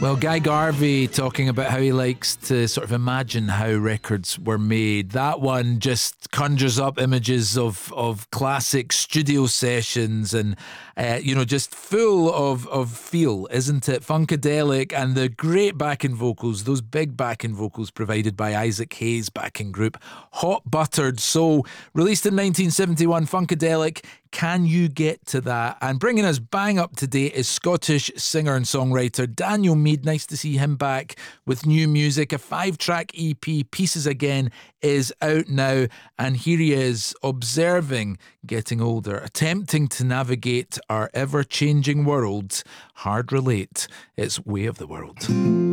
Well, Guy Garvey talking about how he likes to sort of imagine how records were made. That one just conjures up images of classic studio sessions and, just full of feel, isn't it? Funkadelic and the great backing vocals, those big backing vocals provided by Isaac Hayes' backing group, Hot Buttered Soul, released in 1971, Funkadelic. Can you get to that? And bringing us bang up to date is Scottish singer and songwriter Daniel Mead. Nice to see him back with new music. A 5-track EP, Pieces Again, is out now. And here he is, observing getting older, attempting to navigate our ever-changing world. Hard Relate. It's Way of the World.